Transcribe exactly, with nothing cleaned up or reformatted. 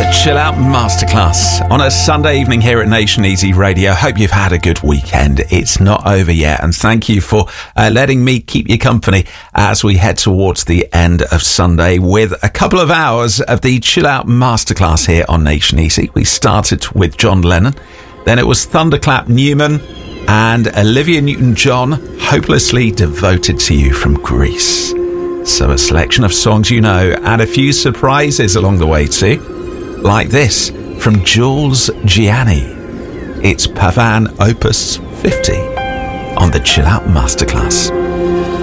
Chill Out Masterclass on a Sunday evening here at Nation Easy Radio. Hope you've had a good weekend. It's not over yet, and thank you for uh, letting me keep you company as we head towards the end of Sunday with a couple of hours of the Chill Out Masterclass here on Nation Easy. We started with John Lennon, then it was Thunderclap Newman and Olivia Newton-John, Hopelessly Devoted to You from Greece. So a selection of songs you know and a few surprises along the way too. Like this from Jules Gianni. It's Pavan Opus fifty on the Chill Out Masterclass.